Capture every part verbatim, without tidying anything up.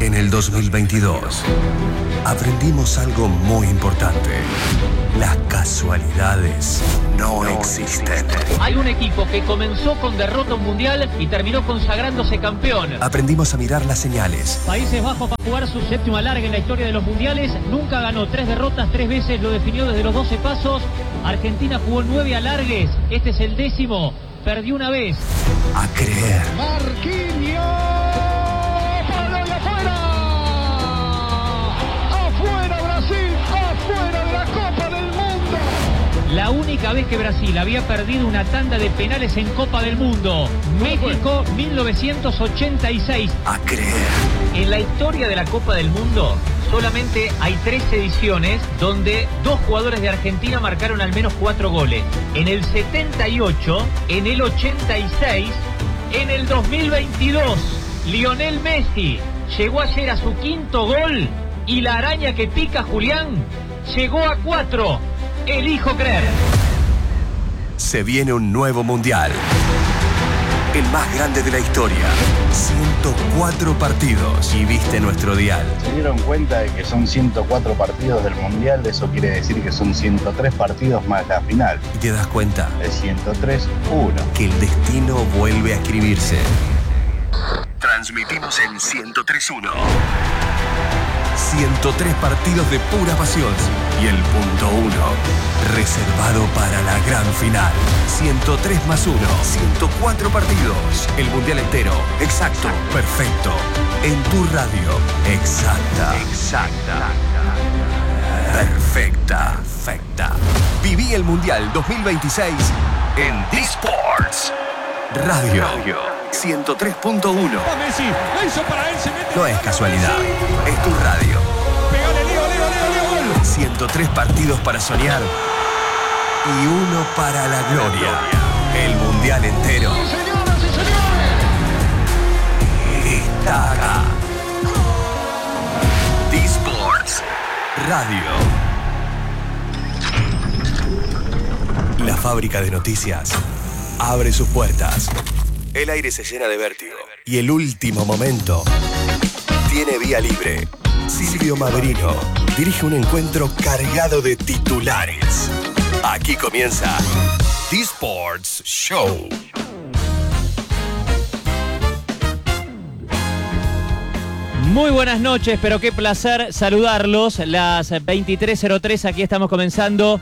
En el dos mil veintidós aprendimos algo muy importante. Las casualidades no existen. Hay un equipo que comenzó con derrota mundial y terminó consagrándose campeón. Aprendimos a mirar las señales. Países Bajos va a jugar su séptima alargue en la historia de los mundiales. Nunca ganó tres derrotas, tres veces lo definió desde los doce pasos. Argentina jugó nueve alargues. Este es el décimo. Perdió una vez. A creer. Marquinhos. ¡Palo y afuera! ¡Afuera Brasil! ¡Afuera de la Copa del Mundo! La única vez que Brasil había perdido una tanda de penales en Copa del Mundo. México, mil novecientos ochenta y seis. A creer. En la historia de la Copa del Mundo solamente hay tres ediciones donde dos jugadores de Argentina marcaron al menos cuatro goles. En el setenta y ocho, en el ochenta y seis, en el dos mil veintidós. Lionel Messi llegó ayer a su quinto gol y la araña que pica Julián llegó a cuatro. Elijo creer. Se viene un nuevo mundial. El más grande de la historia. ciento cuatro partidos. Y viste nuestro dial. ¿Se dieron cuenta de que son ciento cuatro partidos del Mundial? Eso quiere decir que son ciento tres partidos más la final. Y te das cuenta. Es ciento tres uno. Que el destino vuelve a escribirse. Transmitimos en ciento tres uno. ciento tres partidos de pura pasión. Y el punto uno, reservado para la gran final. ciento tres más uno, ciento cuatro partidos. El mundial entero, exacto, perfecto. En tu radio, exacta, exacta, perfecta, perfecta. Viví el mundial dos mil veintiséis en D-Sports Radio, ciento tres punto uno. No es casualidad, es tu radio. ciento tres partidos para soñar y uno para la gloria. El mundial entero está acá. D-Sports Radio. La fábrica de noticias abre sus puertas. El aire se llena de vértigo y el último momento tiene vía libre. Silvio Maverino dirige un encuentro cargado de titulares. Aquí comienza D-Sports Show. Muy buenas noches, pero qué placer saludarlos. Las veintitrés cero tres, aquí estamos comenzando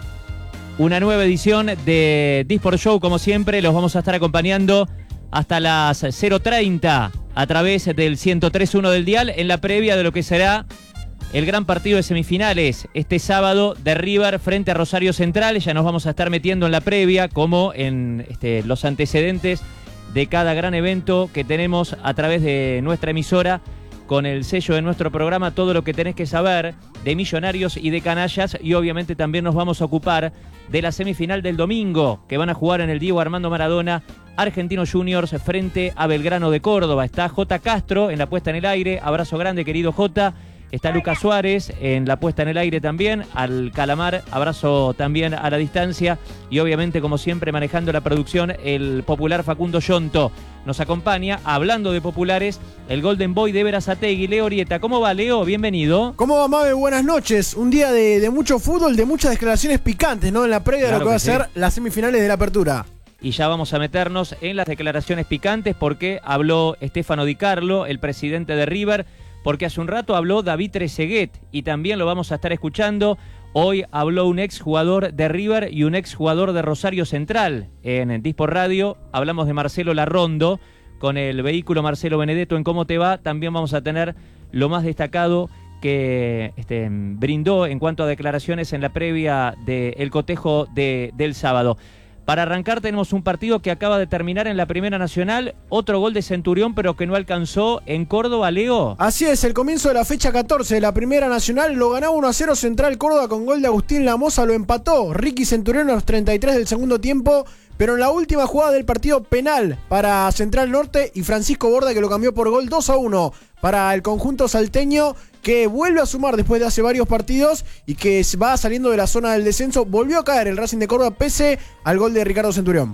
una nueva edición de D-Sports Show. Como siempre, los vamos a estar acompañando hasta las cero treinta a través del ciento tres punto uno del dial en la previa de lo que será el gran partido de semifinales este sábado de River frente a Rosario Central. Ya nos vamos a estar metiendo en la previa como en este, los antecedentes de cada gran evento que tenemos a través de nuestra emisora con el sello de nuestro programa, todo lo que tenés que saber de Millonarios y de Canallas, y obviamente también nos vamos a ocupar de la semifinal del domingo que van a jugar en el Diego Armando Maradona Argentinos Juniors frente a Belgrano de Córdoba. Está J. Castro en la puesta en el aire, abrazo grande querido J. Está Lucas Suárez en la puesta en el aire también, al Calamar, abrazo también a la distancia, y obviamente como siempre manejando la producción el popular Facundo Yonto. Nos acompaña, hablando de populares, el Golden Boy de Berazategui, Leo Orieta. ¿Cómo va, Leo? Bienvenido. ¿Cómo va, Mabe? Buenas noches. Un día de, de mucho fútbol, de muchas declaraciones picantes, ¿no? En la previa Claro de lo que, que va a sí. ser las semifinales de la apertura. Y ya vamos a meternos en las declaraciones picantes porque habló Stefano Di Carlo, el presidente de River, porque hace un rato habló David Trezeguet y también lo vamos a estar escuchando. Hoy habló un ex jugador de River y un ex jugador de Rosario Central. En D-Sports Radio hablamos de Marcelo Larrondo con el vehículo Marcelo Benedetto en Cómo Te Va. También vamos a tener lo más destacado que este, brindó en cuanto a declaraciones en la previa del cotejo de, del sábado. Para arrancar tenemos un partido que acaba de terminar en la Primera Nacional, otro gol de Centurión pero que no alcanzó en Córdoba, Leo. Así es, el comienzo de la fecha catorce de la Primera Nacional lo ganaba uno a cero Central Córdoba con gol de Agustín Lamosa, lo empató Ricky Centurión a los treinta y tres del segundo tiempo, pero en la última jugada del partido penal para Central Norte y Francisco Borda que lo cambió por gol dos a uno para el conjunto salteño, que vuelve a sumar después de hace varios partidos y que va saliendo de la zona del descenso. Volvió a caer el Racing de Córdoba pese al gol de Ricardo Centurión.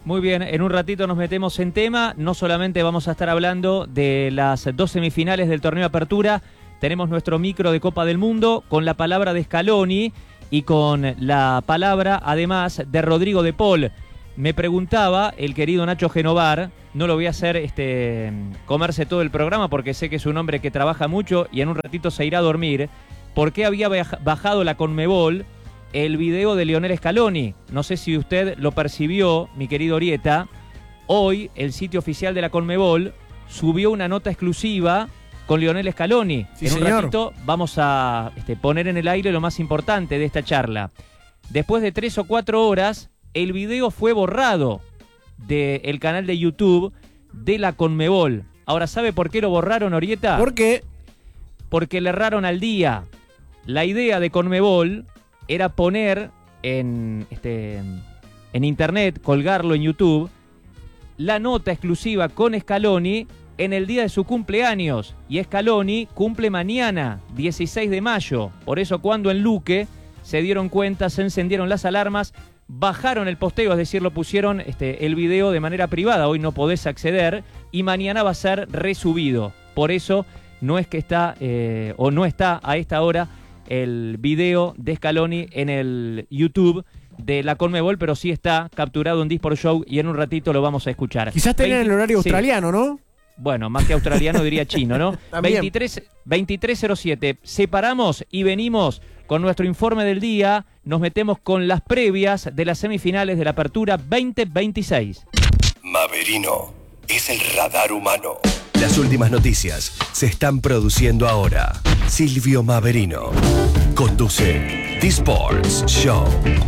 Muy bien, en un ratito nos metemos en tema. No solamente vamos a estar hablando de las dos semifinales del torneo Apertura, tenemos nuestro micro de Copa del Mundo con la palabra de Scaloni y con la palabra, además, de Rodrigo de Paul. Me preguntaba el querido Nacho Genovar, no lo voy a hacer este, comerse todo el programa porque sé que es un hombre que trabaja mucho y en un ratito se irá a dormir, ¿por qué había bajado la Conmebol el video de Lionel Scaloni? No sé si usted lo percibió, mi querido Orieta. Hoy el sitio oficial de la Conmebol subió una nota exclusiva con Lionel Scaloni. Sí, en un señor. ratito vamos a este, poner en el aire lo más importante de esta charla. Después de tres o cuatro horas, el video fue borrado del canal de YouTube de la Conmebol. Ahora, ¿sabe por qué lo borraron, Orieta? ¿Por qué? Porque le erraron al día. La idea de Conmebol era poner en, este, en internet, colgarlo en YouTube, la nota exclusiva con Scaloni en el día de su cumpleaños. Y Scaloni cumple mañana, dieciséis de mayo. Por eso cuando en Luque se dieron cuenta, se encendieron las alarmas, bajaron el posteo, es decir, lo pusieron este, el video de manera privada. Hoy no podés acceder y mañana va a ser resubido. Por eso no es que está, eh, o no está a esta hora, el video de Scaloni en el YouTube de la Conmebol, pero sí está capturado en Disport Show y en un ratito lo vamos a escuchar. Quizás tengan el horario sí. australiano, ¿no? Bueno, más que australiano diría chino, ¿no? También. veintitrés, veintitrés cero siete. Separamos y venimos con nuestro informe del día. Nos metemos con las previas de las semifinales de la Apertura veinte veintiséis. Maverino es el radar humano. Las últimas noticias se están produciendo ahora. Silvio Maverino conduce The Sports Show.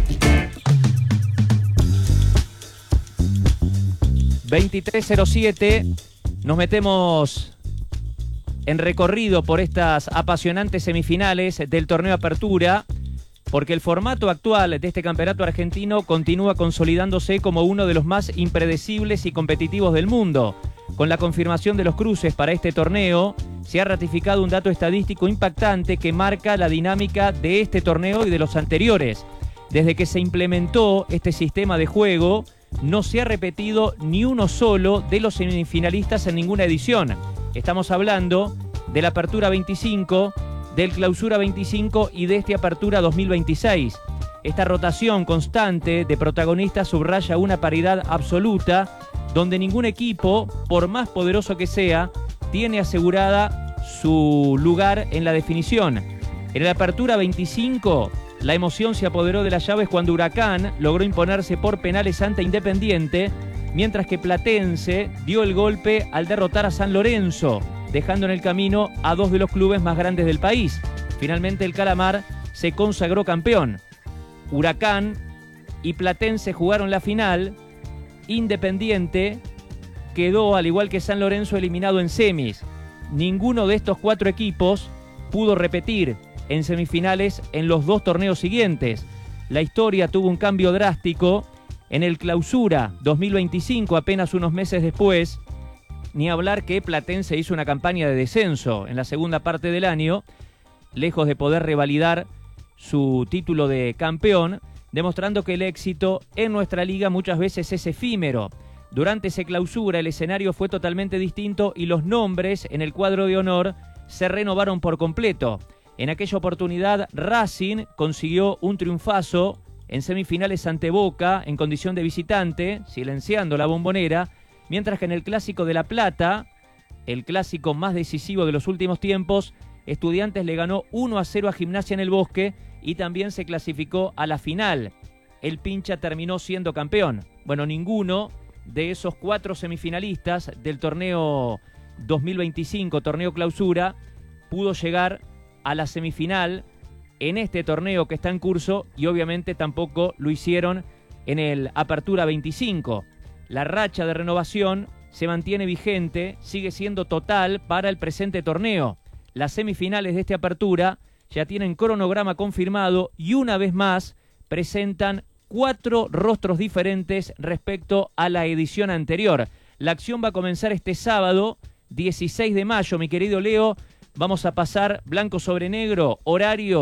veintitrés cero siete. Nos metemos en recorrido por estas apasionantes semifinales del torneo Apertura, porque el formato actual de este campeonato argentino continúa consolidándose como uno de los más impredecibles y competitivos del mundo. Con la confirmación de los cruces para este torneo, se ha ratificado un dato estadístico impactante que marca la dinámica de este torneo y de los anteriores. Desde que se implementó este sistema de juego, no se ha repetido ni uno solo de los semifinalistas en ninguna edición. Estamos hablando de la Apertura veinticinco, del Clausura veinticinco y de este Apertura dos mil veintiséis. Esta rotación constante de protagonistas subraya una paridad absoluta, donde ningún equipo, por más poderoso que sea, tiene asegurada su lugar en la definición. En la Apertura veinticinco, la emoción se apoderó de las llaves cuando Huracán logró imponerse por penales ante Independiente, mientras que Platense dio el golpe al derrotar a San Lorenzo, dejando en el camino a dos de los clubes más grandes del país. Finalmente el Calamar se consagró campeón. Huracán y Platense jugaron la final. Independiente quedó, al igual que San Lorenzo, eliminado en semis. Ninguno de estos cuatro equipos pudo repetir en semifinales en los dos torneos siguientes. La historia tuvo un cambio drástico en el Clausura dos mil veinticinco, apenas unos meses después. Ni hablar que Platense hizo una campaña de descenso en la segunda parte del año, lejos de poder revalidar su título de campeón, demostrando que el éxito en nuestra liga muchas veces es efímero. Durante ese Clausura el escenario fue totalmente distinto y los nombres en el cuadro de honor se renovaron por completo. En aquella oportunidad Racing consiguió un triunfazo en semifinales ante Boca en condición de visitante, silenciando la Bombonera, mientras que en el Clásico de La Plata, el clásico más decisivo de los últimos tiempos, Estudiantes le ganó uno a cero a Gimnasia en el Bosque y también se clasificó a la final. El Pincha terminó siendo campeón. Bueno, ninguno de esos cuatro semifinalistas del torneo dos mil veinticinco, torneo Clausura, pudo llegar a la semifinal en este torneo que está en curso y obviamente tampoco lo hicieron en el Apertura veinticinco. La racha de renovación se mantiene vigente, sigue siendo total para el presente torneo. Las semifinales de esta Apertura ya tienen cronograma confirmado y una vez más presentan cuatro rostros diferentes respecto a la edición anterior. La acción va a comenzar este sábado, dieciséis de mayo, mi querido Leo. Vamos a pasar blanco sobre negro, horario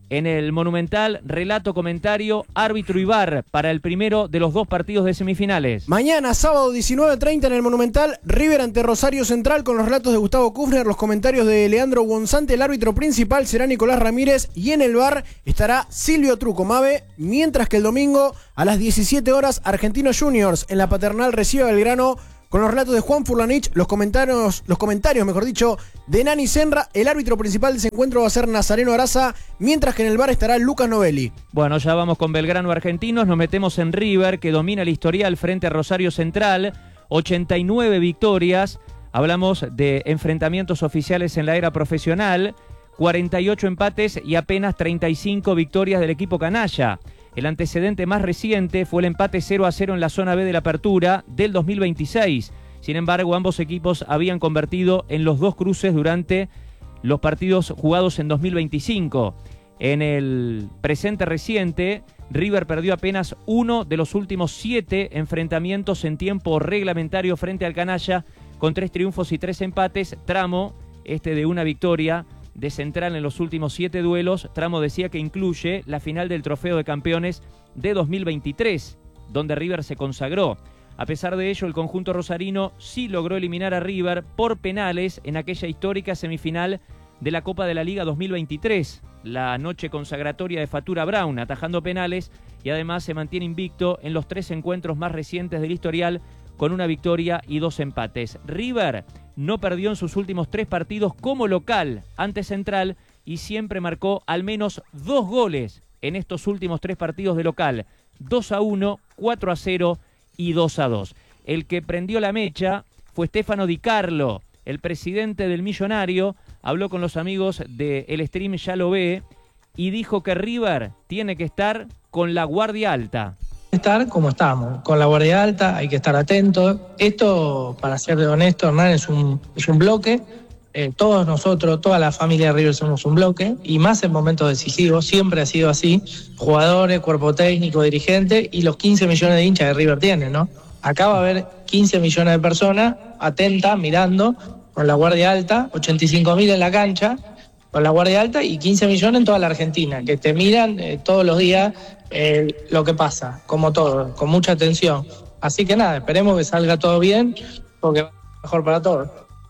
en el Monumental, relato, comentario, árbitro y V A R para el primero de los dos partidos de semifinales. Mañana, sábado diecinueve treinta en el Monumental, River ante Rosario Central con los relatos de Gustavo Kufner, los comentarios de Leandro Gonzante, el árbitro principal será Nicolás Ramírez y en el V A R estará Silvio Truco Mabe, mientras que el domingo a las diecisiete horas Argentinos Juniors en la Paternal recibe a Belgrano con los relatos de Juan Furlanich, los comentarios, los comentarios, mejor dicho, de Nani Senra. El árbitro principal de ese encuentro va a ser Nazareno Araza, mientras que en el V A R estará Lucas Novelli. Bueno, ya vamos con Belgrano Argentinos, nos metemos en River, que domina el historial frente a Rosario Central, ochenta y nueve victorias, hablamos de enfrentamientos oficiales en la era profesional, cuarenta y ocho empates y apenas treinta y cinco victorias del equipo canalla. El antecedente más reciente fue el empate cero a cero en la zona B de la apertura del dos mil veintiséis. Sin embargo, ambos equipos habían convertido en los dos cruces durante los partidos jugados en dos mil veinticinco. En el presente reciente, River perdió apenas uno de los últimos siete enfrentamientos en tiempo reglamentario frente al canalla, con tres triunfos y tres empates, tramo este de una victoria de Central en los últimos siete duelos. Tramo decía que incluye la final del Trofeo de Campeones de dos mil veintitrés, donde River se consagró. A pesar de ello, el conjunto rosarino sí logró eliminar a River por penales en aquella histórica semifinal de la Copa de la Liga dos mil veintitrés, la noche consagratoria de Fatura Brown, atajando penales, y además se mantiene invicto en los tres encuentros más recientes del historial, con una victoria y dos empates. River no perdió en sus últimos tres partidos como local ante Central y siempre marcó al menos dos goles en estos últimos tres partidos de local. dos a uno, cuatro a cero y dos a dos. El que prendió la mecha fue Stefano Di Carlo, el presidente del Millonario. Habló con los amigos de El Stream Ya Lo Ve y dijo que River tiene que estar con la guardia alta. Estar como estamos, con la guardia alta, hay que estar atentos. Esto, para ser honesto, Hernán, es un, es un bloque. Eh, todos nosotros, toda la familia de River somos un bloque, y más en momentos decisivos, siempre ha sido así. Jugadores, cuerpo técnico, dirigente, y los quince millones de hinchas de River tienen, ¿no? Acá va a haber quince millones de personas atentas, mirando, con la guardia alta, ochenta y cinco mil en la cancha, con la guardia alta, y quince millones en toda la Argentina, que te miran eh, todos los días eh, lo que pasa, como todo, con mucha atención. Así que nada, esperemos que salga todo bien, porque va a ser mejor para todos.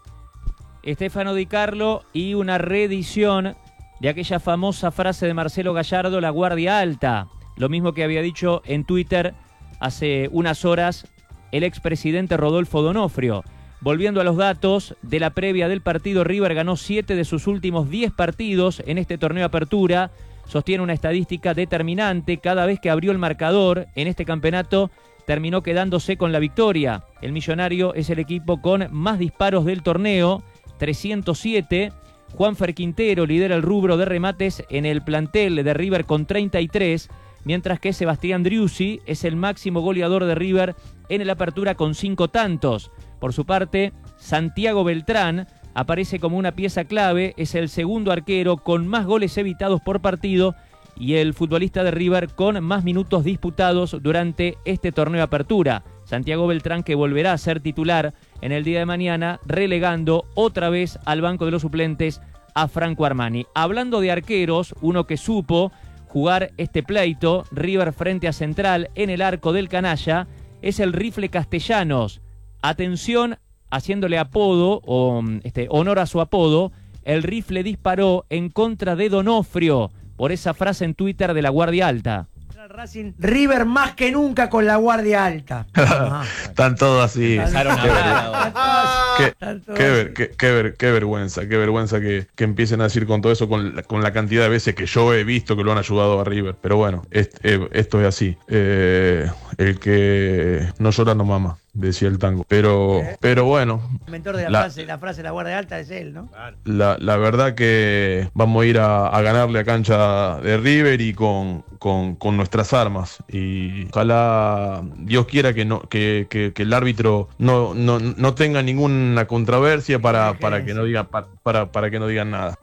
Stefano Di Carlo y una reedición de aquella famosa frase de Marcelo Gallardo, la guardia alta. Lo mismo que había dicho en Twitter hace unas horas el expresidente Rodolfo D'Onofrio. Volviendo a los datos de la previa del partido, River ganó siete de sus últimos diez partidos en este torneo Apertura. Sostiene una estadística determinante: cada vez que abrió el marcador en este campeonato terminó quedándose con la victoria. El Millonario es el equipo con más disparos del torneo, trescientos siete. Juanfer Quintero lidera el rubro de remates en el plantel de River con treinta y tres, mientras que Sebastián Driussi es el máximo goleador de River en el Apertura con cinco tantos. Por su parte, Santiago Beltrán aparece como una pieza clave, es el segundo arquero con más goles evitados por partido y el futbolista de River con más minutos disputados durante este torneo Apertura. Santiago Beltrán, que volverá a ser titular en el día de mañana, relegando otra vez al banco de los suplentes a Franco Armani. Hablando de arqueros, uno que supo jugar este pleito, River frente a Central en el arco del canalla, es el Rifle Castellanos. Atención, haciéndole apodo, o este, honor a su apodo, el Rifle disparó en contra de D'Onofrio por esa frase en Twitter de la guardia alta. Racing, River más que nunca con la guardia alta. Ah, Están todos así. Empezaron a hablar. Qué, qué, ver, qué, qué, ver, qué vergüenza, qué vergüenza que, que empiecen a decir con todo eso, con la, con la cantidad de veces que yo he visto que lo han ayudado a River. Pero bueno, est, eh, esto es así. Eh, el que no llora no mama, decía el tango. Pero, ¿Eh? pero bueno. El mentor de la, la, frase, la frase de la guardia alta es él, ¿no? La, la verdad que vamos a ir a, a ganarle a cancha de River y con, con, con nuestras armas. Y ojalá Dios quiera que no que, que, que el árbitro no, no, no tenga ninguna controversia para, para que no diga para, para, para que no digan nada.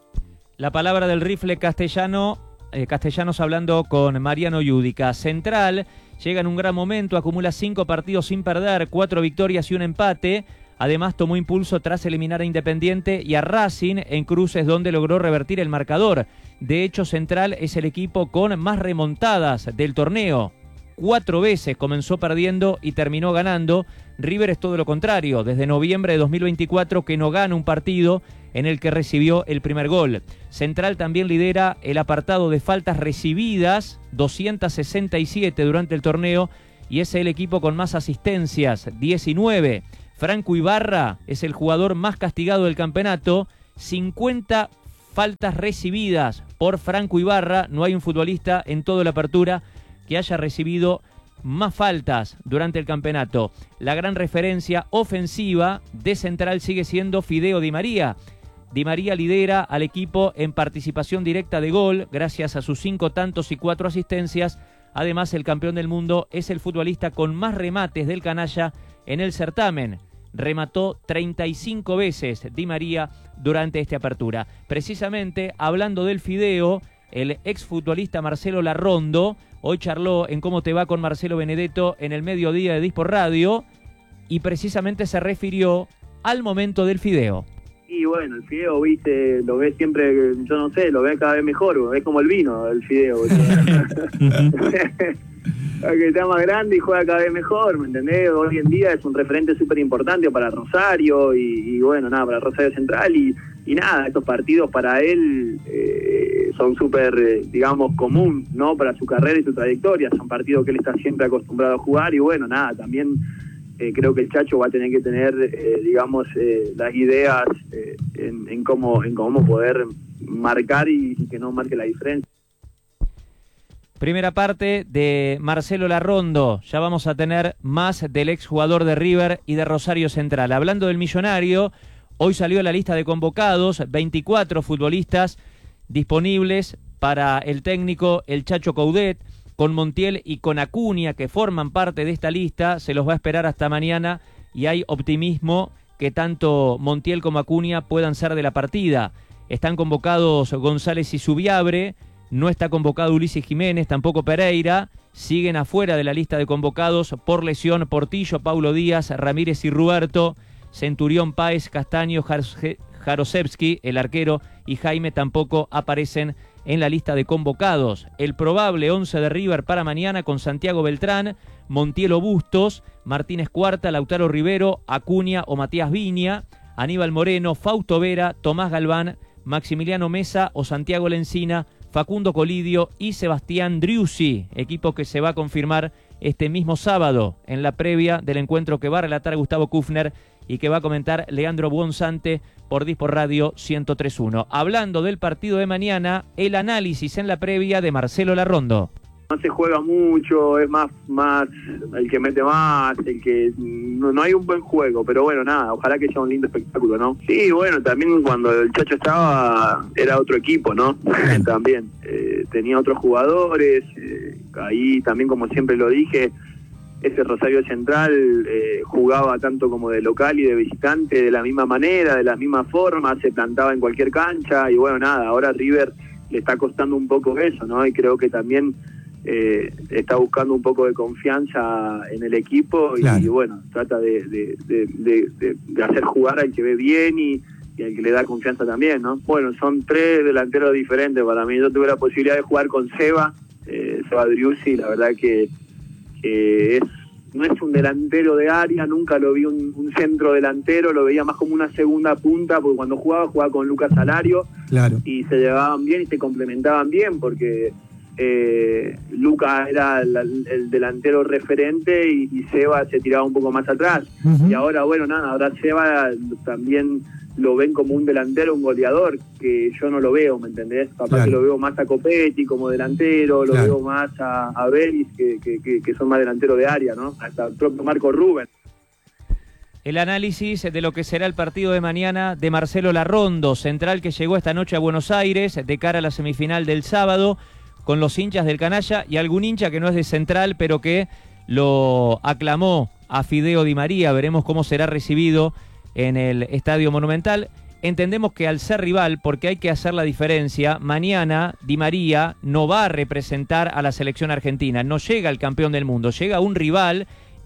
La palabra del Rifle Castellano, eh, Castellanos hablando con Mariano Yudica. Central llega en un gran momento, acumula cinco partidos sin perder, cuatro victorias y un empate. Además tomó impulso tras eliminar a Independiente y a Racing en cruces donde logró revertir el marcador. De hecho, Central es el equipo con más remontadas del torneo. Cuatro veces comenzó perdiendo y terminó ganando. River es todo lo contrario, desde noviembre de dos mil veinticuatro que no gana un partido en el que recibió el primer gol. Central también lidera el apartado de faltas recibidas, doscientas sesenta y siete durante el torneo, y es el equipo con más asistencias, diecinueve. Franco Ibarra es el jugador más castigado del campeonato, cincuenta faltas recibidas por Franco Ibarra. No hay un futbolista en toda la apertura que haya recibido más faltas durante el campeonato. La gran referencia ofensiva de Central sigue siendo Fideo Di María. Di María lidera al equipo en participación directa de gol, gracias a sus cinco tantos y cuatro asistencias. Además, el campeón del mundo es el futbolista con más remates del canalla en el certamen. Remató treinta y cinco veces Di María durante esta apertura. Precisamente, hablando del Fideo, el exfutbolista Marcelo Larrondo hoy charló en Cómo te va con Marcelo Benedetto en el mediodía de Dispor Radio y precisamente se refirió al momento del Fideo. Y bueno, el Fideo, viste, lo ves siempre, yo no sé, lo ves cada vez mejor, es como el vino, el Fideo. Que está más grande y juega cada vez mejor, ¿me entendés? Hoy en día es un referente súper importante para Rosario y, y bueno, nada, para Rosario Central y, y nada, estos partidos para él eh, son súper, eh, digamos, común, ¿no? Para su carrera y su trayectoria, son partidos que él está siempre acostumbrado a jugar y bueno, nada, también eh, creo que el Chacho va a tener que tener, eh, digamos, eh, las ideas eh, en, en, cómo, en cómo poder marcar y, y que no marque la diferencia. Primera parte de Marcelo Larrondo. Ya vamos a tener más del exjugador de River y de Rosario Central. Hablando del Millonario, hoy salió la lista de convocados, veinticuatro futbolistas disponibles para el técnico el Chacho Coudet, con Montiel y con Acuña, que forman parte de esta lista. Se los va a esperar hasta mañana y hay optimismo que tanto Montiel como Acuña puedan ser de la partida. Están convocados González y Zubiabre. No está convocado Ulises Jiménez, tampoco Pereira. Siguen afuera de la lista de convocados por lesión Portillo, Paulo Díaz, Ramírez y Ruberto, Centurión, Páez, Castaño, Jarosevsky, el arquero, y Jaime tampoco aparecen en la lista de convocados. El probable once de River para mañana con Santiago Beltrán, Montiel o Bustos, Martínez Cuarta, Lautaro Rivero, Acuña o Matías Viña, Aníbal Moreno, Fausto Vera, Tomás Galván, Maximiliano Mesa o Santiago Lencina, Facundo Colidio y Sebastián Driussi, equipo que se va a confirmar este mismo sábado en la previa del encuentro que va a relatar Gustavo Kufner y que va a comentar Leandro Buonsante por Dispor Radio ciento tres punto uno. Hablando del partido de mañana, el análisis en la previa de Marcelo Larrondo. No se juega mucho, es más más el que mete más, el que no, no hay un buen juego, pero bueno, nada, ojalá que sea un lindo espectáculo, ¿no? Sí, bueno, también cuando el Chacho estaba era otro equipo, ¿no? También eh, tenía otros jugadores, eh, ahí también como siempre lo dije, ese Rosario Central eh, jugaba tanto como de local y de visitante de la misma manera, de la misma forma, se plantaba en cualquier cancha y bueno, nada, ahora River le está costando un poco eso, ¿no? Y creo que también Eh, está buscando un poco de confianza en el equipo y, claro. y bueno, trata de, de, de, de, de, de hacer jugar al que ve bien y, y al que le da confianza también, ¿no? Bueno, son tres delanteros diferentes para mí. Yo tuve la posibilidad de jugar con Seba, eh, Seba Driussi, la verdad que, que es, no es un delantero de área, nunca lo vi un, un centro delantero, lo veía más como una segunda punta, porque cuando jugaba, jugaba con Lucas Alario, claro. y se llevaban bien y se complementaban bien, porque Eh, Lucas era el, el delantero referente y, y Seba se tiraba un poco más atrás. Uh-huh. Y ahora, bueno, nada, ahora Seba también lo ven como un delantero, un goleador, que yo no lo veo, ¿me entendés? Capaz claro. que lo veo más a Copetti como delantero, lo claro. veo más a, a Belis, que, que, que, que son más delanteros de área, ¿no? Hasta el propio Marco Rubén. El análisis de lo que será el partido de mañana de Marcelo Larrondo, Central que llegó esta noche a Buenos Aires de cara a la semifinal del sábado, con los hinchas del canalla y algún hincha que no es de Central, pero que lo aclamó a Fideo Di María. Veremos cómo será recibido en el Estadio Monumental. Entendemos que al ser rival, porque hay que hacer la diferencia, mañana Di María no va a representar a la selección argentina. No llega el campeón del mundo, llega un rival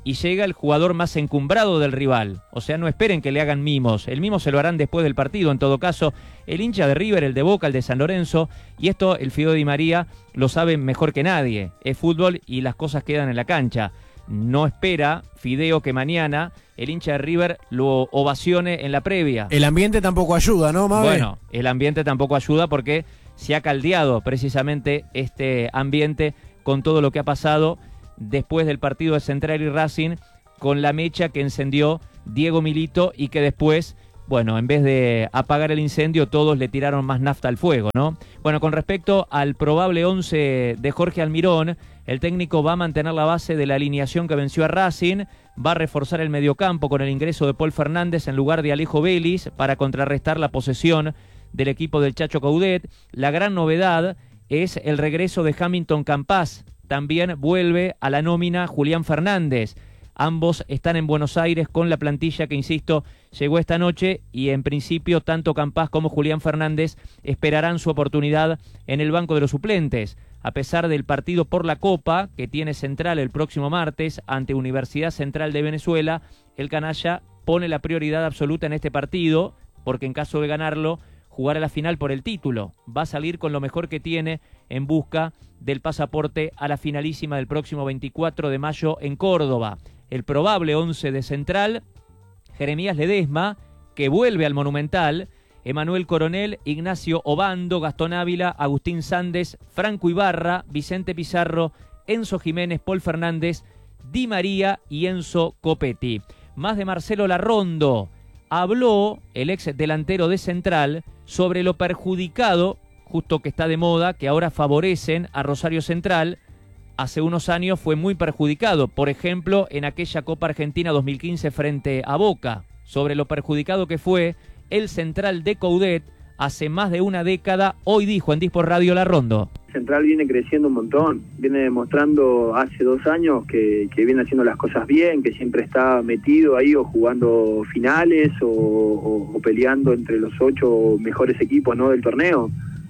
y llega el jugador más encumbrado del rival. O sea, no esperen que le hagan mimos. El mimo se lo harán después del partido. En todo caso, el hincha de River, el de Boca, el de San Lorenzo, y esto el Fideo Di María lo sabe mejor que nadie. Es fútbol y las cosas quedan en la cancha. No espera Fideo que mañana el hincha de River lo ovacione en la previa. El ambiente tampoco ayuda, ¿no, Mabe? Bueno, el ambiente tampoco ayuda porque se ha caldeado precisamente este ambiente con todo lo que ha pasado después del partido de Central y Racing, con la mecha que encendió Diego Milito y que después, bueno, en vez de apagar el incendio, todos le tiraron más nafta al fuego, ¿no? Bueno, con respecto al probable once de Jorge Almirón, el técnico va a mantener la base de la alineación que venció a Racing, va a reforzar el mediocampo con el ingreso de Paul Fernández en lugar de Alejo Vélez para contrarrestar la posesión del equipo del Chacho Coudet. La gran novedad es el regreso de Hamilton Campás. También vuelve a la nómina Julián Fernández. Ambos están en Buenos Aires con la plantilla que, insisto, llegó esta noche y en principio tanto Campás como Julián Fernández esperarán su oportunidad en el banco de los suplentes. A pesar del partido por la Copa que tiene Central el próximo martes ante Universidad Central de Venezuela, el canalla pone la prioridad absoluta en este partido porque en caso de ganarlo, jugar a la final por el título. Va a salir con lo mejor que tiene en busca del pasaporte a la finalísima del próximo veinticuatro de mayo en Córdoba. El probable once de Central: Jeremías Ledesma, que vuelve al Monumental, Emanuel Coronel, Ignacio Obando, Gastón Ávila, Agustín Sández, Franco Ibarra, Vicente Pizarro, Enzo Jiménez, Paul Fernández, Di María y Enzo Copetti. Más de Marcelo Larrondo. Habló el ex delantero de Central sobre lo perjudicado, justo que está de moda, que ahora favorecen a Rosario Central. Hace unos años fue muy perjudicado, por ejemplo, en aquella Copa Argentina dos mil quince frente a Boca. Sobre lo perjudicado que fue el Central de Coudet hace más de una década, hoy dijo en Dispor Radio Larrondo. Central viene creciendo un montón, viene demostrando hace dos años que, que viene haciendo las cosas bien, que siempre está metido ahí o jugando finales o, o, o peleando entre los ocho mejores equipos, ¿no?, del torneo.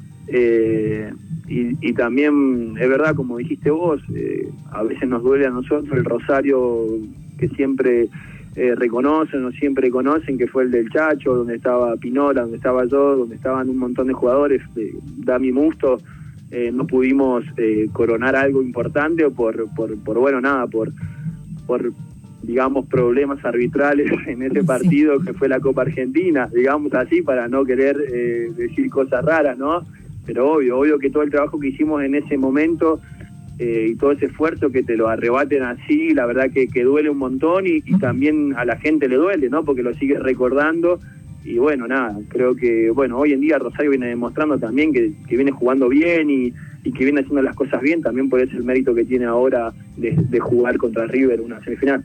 Eh, y, y también es verdad, como dijiste vos, eh, a veces nos duele a nosotros el Rosario que siempre eh, reconocen o siempre conocen, que fue el del Chacho, donde estaba Pinola, donde estaba yo, donde estaban un montón de jugadores, eh, Dami Musto. Eh, no pudimos eh, coronar algo importante o por, por, por bueno, nada, por, por, digamos, problemas arbitrales en ese partido que fue la Copa Argentina, digamos así, para no querer eh, decir cosas raras, ¿no? Pero obvio, obvio que todo el trabajo que hicimos en ese momento eh, y todo ese esfuerzo que te lo arrebaten así, la verdad que, que duele un montón y, y también a la gente le duele, ¿no? Porque lo sigue recordando. Y bueno, nada, creo que bueno hoy en día Rosario viene demostrando también que, que viene jugando bien y, y que viene haciendo las cosas bien, también por ese el mérito que tiene ahora de, de jugar contra River una semifinal.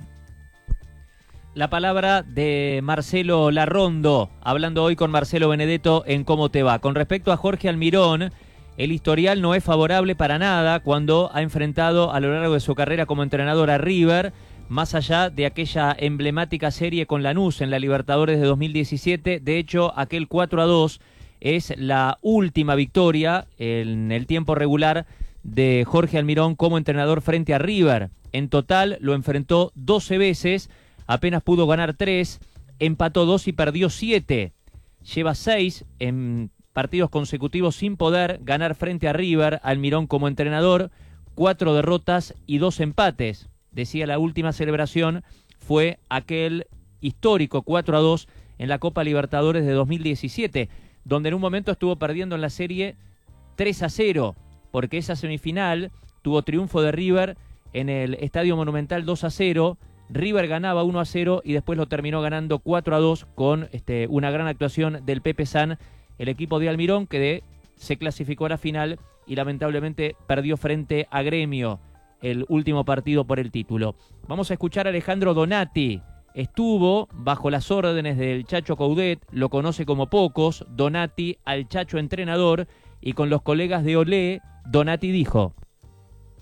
La palabra de Marcelo Larrondo, hablando hoy con Marcelo Benedetto en Cómo Te Va. Con respecto a Jorge Almirón, el historial no es favorable para nada cuando ha enfrentado a lo largo de su carrera como entrenador a River, más allá de aquella emblemática serie con Lanús en la Libertadores de dos mil diecisiete. De hecho, aquel cuatro a dos es la última victoria en el tiempo regular de Jorge Almirón como entrenador frente a River. En total lo enfrentó doce veces, apenas pudo ganar tres, empató dos y perdió siete. Lleva seis en partidos consecutivos sin poder ganar frente a River, Almirón como entrenador, cuatro derrotas y dos empates. Decía, la última celebración fue aquel histórico cuatro a dos en la Copa Libertadores de dos mil diecisiete, donde en un momento estuvo perdiendo en la serie tres a cero, porque esa semifinal tuvo triunfo de River en el Estadio Monumental dos a cero, River ganaba uno a cero y después lo terminó ganando cuatro a dos con este, una gran actuación del Pepe San, el equipo de Almirón, que de, se clasificó a la final y lamentablemente perdió frente a Gremio el último partido por el título. Vamos a escuchar a Alejandro Donati. Estuvo bajo las órdenes del Chacho Coudet, lo conoce como pocos, Donati al Chacho entrenador, y con los colegas de Olé, Donati dijo: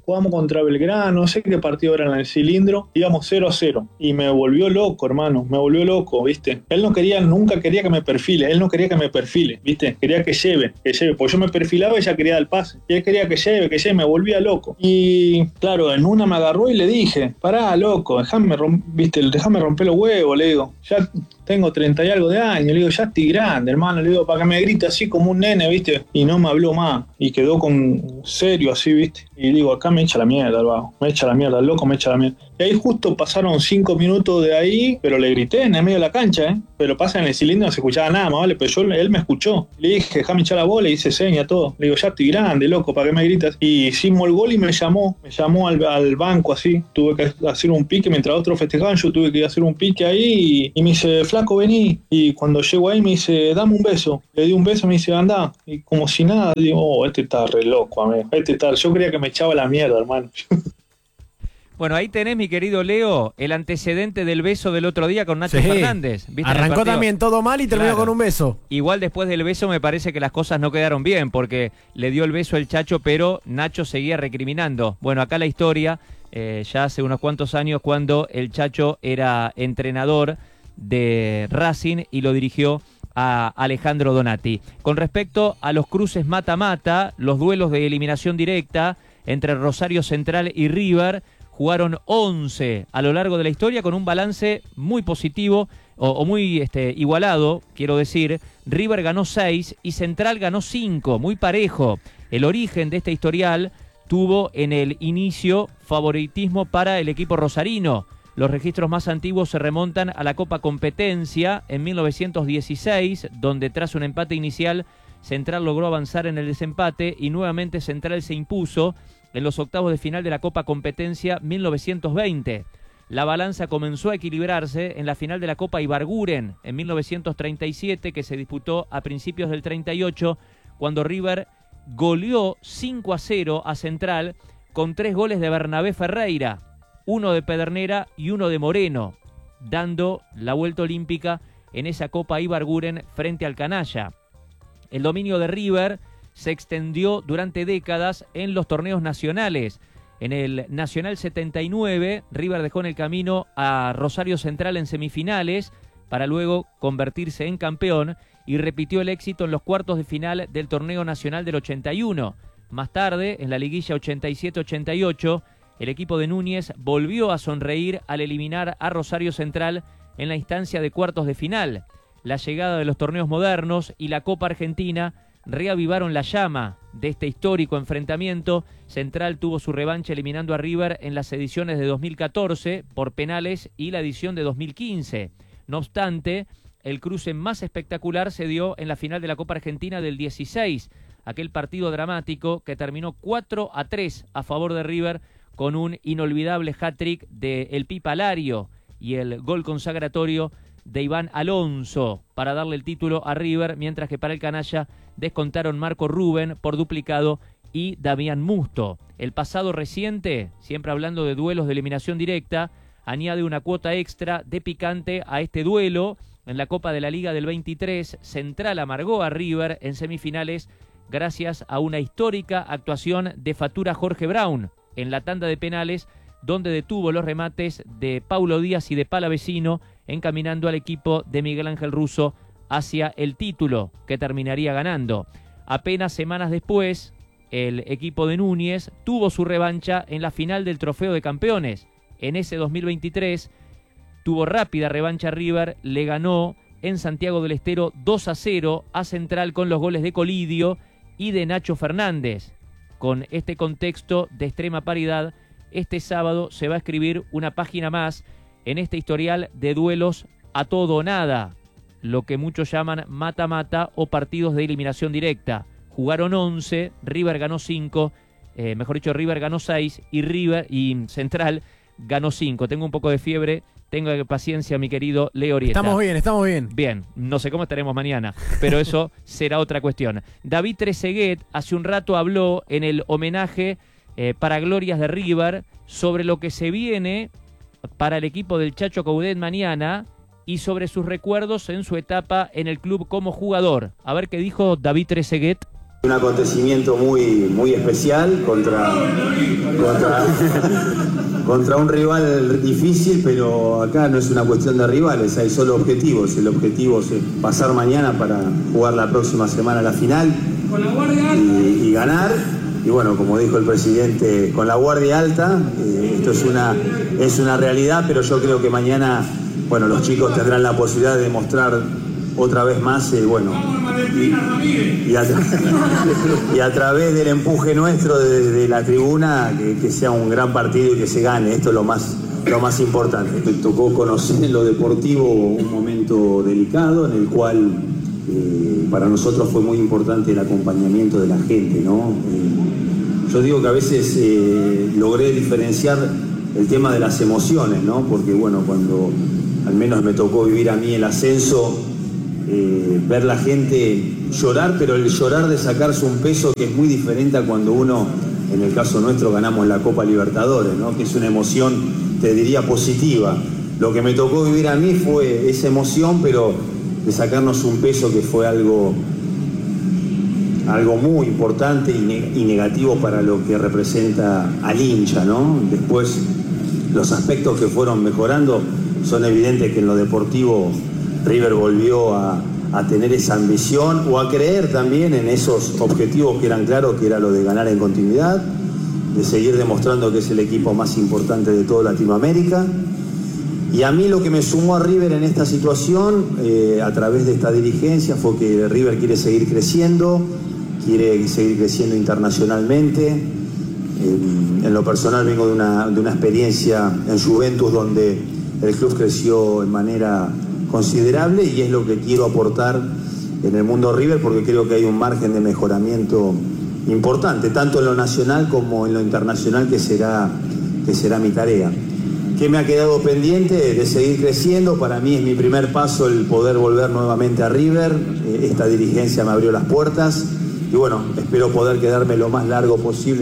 jugamos contra Belgrano, no sé qué partido era en el cilindro, íbamos cero a cero. Y me volvió loco, hermano, me volvió loco, ¿viste? Él no quería, nunca quería que me perfile, él no quería que me perfile, ¿viste? Quería que lleve, que lleve, porque yo me perfilaba y ella quería dar el pase. Y él quería que lleve, que lleve, me volvía loco. Y claro, en una me agarró y le dije, pará, loco, déjame, rom- ¿viste? Déjame romper los huevos, le digo. Ya tengo treinta y algo de años, le digo, ya estoy grande, hermano, le digo, para que me grite así como un nene, ¿viste? Y no me habló más. Y quedó con serio así, ¿viste? Y digo, acá me echa la mierda, el vago. Me echa la mierda, el loco me echa la mierda. Y ahí justo pasaron cinco minutos de ahí, pero le grité en el medio de la cancha, ¿eh? Pero pasa en el cilindro, no se escuchaba nada más, ¿vale? Pero yo, él me escuchó. Le dije, déjame echar la bola, y hice seña, todo. Le digo, ya estoy grande, loco, ¿para qué me gritas? Y hicimos el gol y me llamó. Me llamó al, al banco así. Tuve que hacer un pique, mientras otros festejaban, yo tuve que hacer un pique ahí. Y, y me dice, flaco, vení. Y cuando llego ahí me dice, dame un beso. Le di un beso, me dice, anda. Y como si nada, digo, oh, este está re loco, amigo. Este está, yo creía que me echaba la mierda, hermano. Bueno, ahí tenés, mi querido Leo, el antecedente del beso del otro día con Nacho Sí. Fernández. ¿Viste Arrancó también todo mal y terminó Claro. con un beso. Igual después del beso me parece que las cosas no quedaron bien, porque le dio el beso el Chacho, pero Nacho seguía recriminando. Bueno, acá la historia, eh, ya hace unos cuantos años, cuando el Chacho era entrenador de Racing y lo dirigió a Alejandro Donati. Con respecto a los cruces mata-mata, los duelos de eliminación directa entre Rosario Central y River, jugaron once a lo largo de la historia con un balance muy positivo o, o muy este, igualado, quiero decir. River ganó seis y Central ganó cinco, muy parejo. El origen de este historial tuvo en el inicio favoritismo para el equipo rosarino. Los registros más antiguos se remontan a la Copa Competencia en mil novecientos dieciséis, donde tras un empate inicial, Central logró avanzar en el desempate y nuevamente Central se impuso en los octavos de final de la Copa Competencia mil novecientos veinte. La balanza comenzó a equilibrarse en la final de la Copa Ibarguren en mil novecientos treinta y siete, que se disputó a principios del treinta y ocho, cuando River goleó cinco a cero a Central con tres goles de Bernabé Ferreira, uno de Pedernera y uno de Moreno, dando la vuelta olímpica en esa Copa Ibarguren frente al Canalla. El dominio de River se extendió durante décadas en los torneos nacionales. En el Nacional setenta y nueve, River dejó en el camino a Rosario Central en semifinales para luego convertirse en campeón y repitió el éxito en los cuartos de final del torneo nacional del ochenta y uno. Más tarde, en la liguilla ochenta y siete ochenta y ocho, el equipo de Núñez volvió a sonreír al eliminar a Rosario Central en la instancia de cuartos de final. La llegada de los torneos modernos y la Copa Argentina reavivaron la llama de este histórico enfrentamiento. Central tuvo su revancha eliminando a River en las ediciones de dos mil catorce por penales y la edición de dos mil quince. No obstante, el cruce más espectacular se dio en la final de la Copa Argentina del dieciséis, aquel partido dramático que terminó cuatro a tres a favor de River con un inolvidable hat-trick de El Pipa Lario y el gol consagratorio de Iván Alonso para darle el título a River, mientras que para el Canalla descontaron Marco Rubén por duplicado y Damián Musto. El pasado reciente, siempre hablando de duelos de eliminación directa, añade una cuota extra de picante a este duelo. En la Copa de la Liga del veintitrés, Central amargó a River en semifinales gracias a una histórica actuación de Fatura Jorge Brown en la tanda de penales, donde detuvo los remates de Paulo Díaz y de Palavecino, encaminando al equipo de Miguel Ángel Russo hacia el título que terminaría ganando. Apenas semanas después, el equipo de Núñez tuvo su revancha en la final del Trofeo de Campeones. En ese dos mil veintitrés tuvo rápida revancha River, le ganó en Santiago del Estero dos a cero a Central con los goles de Colidio y de Nacho Fernández. Con este contexto de extrema paridad, este sábado se va a escribir una página más en este historial de duelos a todo o nada, lo que muchos llaman mata-mata o partidos de eliminación directa. Jugaron once, River ganó cinco, eh, mejor dicho, River ganó seis y River y Central ganó cinco. Tengo un poco de fiebre, tengo paciencia, mi querido Leo Orieta. Estamos bien, estamos bien. Bien, no sé cómo estaremos mañana, pero eso será otra cuestión. David Trezeguet hace un rato habló en el homenaje eh, para Glorias de River sobre lo que se viene para el equipo del Chacho Coudet mañana y sobre sus recuerdos en su etapa en el club como jugador. A ver qué dijo David Trezeguet. Un acontecimiento muy, muy especial contra, contra, contra un rival difícil, pero acá no es una cuestión de rivales, hay solo objetivos. El objetivo es pasar mañana para jugar la próxima semana la final y, y ganar. Y bueno, como dijo el presidente, con la guardia alta, eh, esto es una, es una realidad, pero yo creo que mañana, bueno, los chicos tendrán la posibilidad de demostrar otra vez más, eh, bueno, y, y, a, y a través del empuje nuestro de, de la tribuna, que, que sea un gran partido y que se gane. Esto es lo más, lo más importante. Me tocó conocer en lo deportivo un momento delicado en el cual eh, para nosotros fue muy importante el acompañamiento de la gente, ¿no? Eh, yo digo que a veces eh, logré diferenciar el tema de las emociones, ¿no? Porque bueno, cuando al menos me tocó vivir a mí el ascenso, Eh, ver la gente llorar, pero el llorar de sacarse un peso que es muy diferente a cuando uno, en el caso nuestro, ganamos la Copa Libertadores, ¿no? Que es una emoción, te diría, positiva. Lo que me tocó vivir a mí fue esa emoción, pero de sacarnos un peso que fue algo, algo muy importante y, ne- y negativo para lo que representa al hincha, ¿no? Después, los aspectos que fueron mejorando son evidentes que en lo deportivo River volvió a, a tener esa ambición o a creer también en esos objetivos que eran claros, que era lo de ganar en continuidad, de seguir demostrando que es el equipo más importante de toda Latinoamérica. Y a mí lo que me sumó a River en esta situación, eh, a través de esta dirigencia, fue que River quiere seguir creciendo, quiere seguir creciendo internacionalmente. Eh, en lo personal vengo de una, de una experiencia en Juventus donde el club creció en manera considerable y es lo que quiero aportar en el mundo River, porque creo que hay un margen de mejoramiento importante, tanto en lo nacional como en lo internacional, que será, que será mi tarea. ¿Qué me ha quedado pendiente? De seguir creciendo. Para mí es mi primer paso el poder volver nuevamente a River. Esta dirigencia me abrió las puertas y bueno, espero poder quedarme lo más largo posible.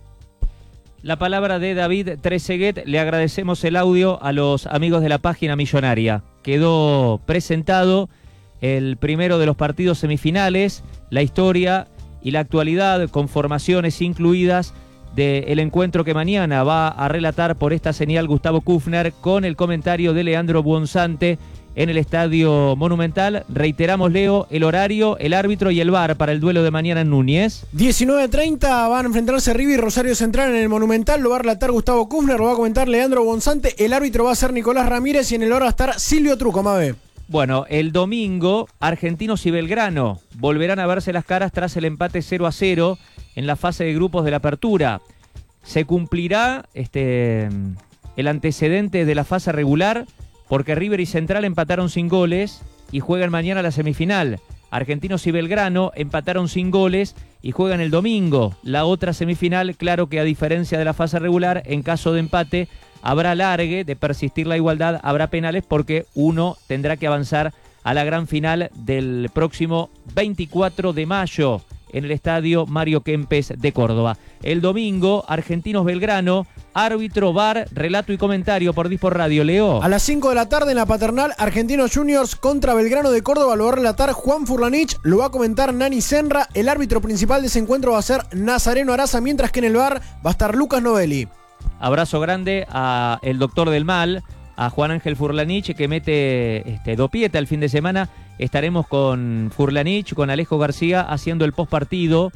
La palabra de David Trezeguet. Le agradecemos el audio a los amigos de la página millonaria. Quedó presentado el primero de los partidos semifinales, la historia y la actualidad con formaciones incluidas del encuentro que mañana va a relatar por esta señal Gustavo Kufner, con el comentario de Leandro Buonzante en el Estadio Monumental. Reiteramos, Leo, el horario, el árbitro y el V A R para el duelo de mañana en Núñez. diecinueve treinta van a enfrentarse River y Rosario Central en el Monumental. Lo va a relatar Gustavo Kufner, lo va a comentar Leandro Buonzante. El árbitro va a ser Nicolás Ramírez y en el V A R va a estar Silvio Truco, Mabe. Bueno, el domingo, Argentinos y Belgrano volverán a verse las caras tras el empate cero a cero en la fase de grupos de la apertura. Se cumplirá este, el antecedente de la fase regular, porque River y Central empataron sin goles y juegan mañana la semifinal. Argentinos y Belgrano empataron sin goles y juegan el domingo la otra semifinal. Claro que a diferencia de la fase regular, en caso de empate habrá alargue, de persistir la igualdad, habrá penales, porque uno tendrá que avanzar a la gran final del próximo veinticuatro de mayo en el Estadio Mario Kempes de Córdoba. El domingo, Argentinos Belgrano, árbitro, V A R, relato y comentario por Dispor Radio. Leo. A las cinco de la tarde en la Paternal, Argentinos Juniors contra Belgrano de Córdoba. Lo va a relatar Juan Furlanich, lo va a comentar Nani Senra. El árbitro principal de ese encuentro va a ser Nazareno Araza, mientras que en el V A R va a estar Lucas Novelli. Abrazo grande a el doctor del mal, a Juan Ángel Furlanich, que mete este, dopieta el fin de semana. Estaremos con Furlanich, con Alejo García, haciendo el postpartido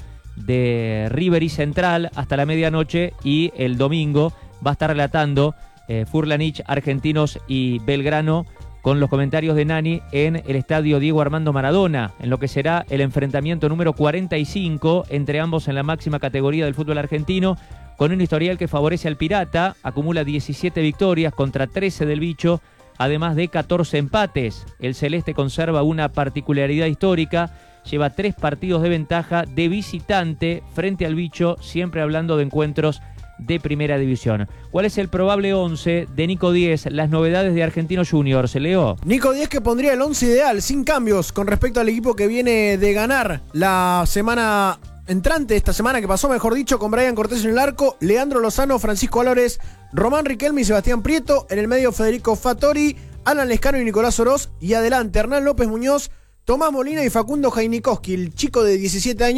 de River y Central hasta la medianoche, y el domingo va a estar relatando eh, Furlanich, Argentinos y Belgrano, con los comentarios de Nani en el Estadio Diego Armando Maradona, en lo que será el enfrentamiento número cuarenta y cinco entre ambos en la máxima categoría del fútbol argentino, con un historial que favorece al Pirata. Acumula diecisiete victorias contra trece del Bicho, además de catorce empates. El Celeste conserva una particularidad histórica, lleva tres partidos de ventaja de visitante frente al Bicho, siempre hablando de encuentros de primera división. ¿Cuál es el probable once de Nico Díez? Las novedades de Argentinos Juniors, Leo. Nico Díez, que pondría el once ideal, sin cambios, con respecto al equipo que viene de ganar la semana entrante, esta semana que pasó, mejor dicho, con Brian Cortés en el arco, Leandro Lozano, Francisco Álvarez, Román Riquelme y Sebastián Prieto. En el medio, Federico Fattori, Alan Lescano y Nicolás Oroz. Y adelante, Hernán López Muñoz, Tomás Molina y Facundo Jainikowski, el chico de diecisiete años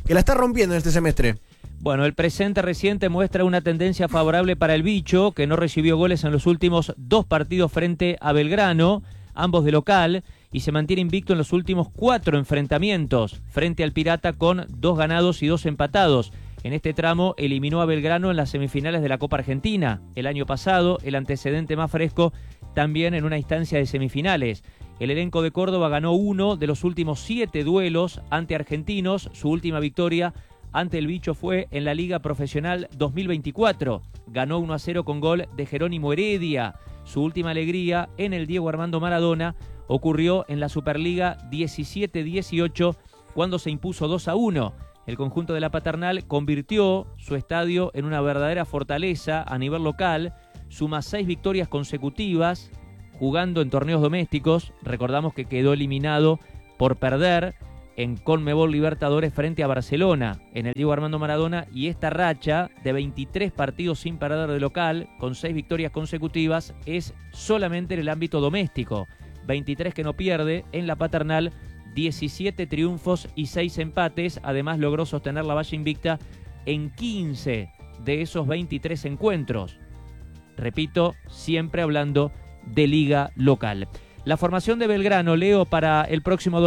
que la está rompiendo en este semestre. Bueno, el presente reciente muestra una tendencia favorable para el Bicho, que no recibió goles en los últimos dos partidos frente a Belgrano, ambos de local, y se mantiene invicto en los últimos cuatro enfrentamientos, frente al Pirata con dos ganados y dos empatados. En este tramo eliminó a Belgrano en las semifinales de la Copa Argentina. El año pasado, el antecedente más fresco, también en una instancia de semifinales. El elenco de Córdoba ganó uno de los últimos siete duelos ante Argentinos. Su última victoria ante el Bicho fue en la Liga Profesional dos mil veinticuatro. Ganó uno a cero con gol de Jerónimo Heredia. Su última alegría en el Diego Armando Maradona ocurrió en la Superliga diecisiete dieciocho cuando se impuso dos a uno. El conjunto de la Paternal convirtió su estadio en una verdadera fortaleza a nivel local, suma seis victorias consecutivas jugando en torneos domésticos. Recordamos que quedó eliminado por perder en Conmebol Libertadores frente a Barcelona en el Diego Armando Maradona, y esta racha de veintitrés partidos sin perder de local, con seis victorias consecutivas, es solamente en el ámbito doméstico. veintitrés que no pierde en la Paternal, diecisiete triunfos y seis empates. Además logró sostener la valla invicta en quince de esos veintitrés encuentros. Repito, siempre hablando de liga local. La formación de Belgrano, Leo, para el próximo domingo.